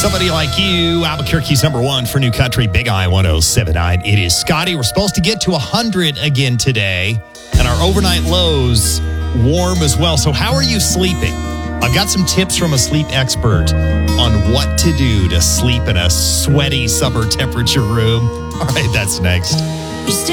Somebody Like You, Albuquerque's number one for New Country, Big I 107.9. It is Scotty. We're supposed to get to 100 again today, and our overnight lows warm as well. So how are you sleeping? I've got some tips from a sleep expert on what to do to sleep in a sweaty summer temperature room. All right, that's next.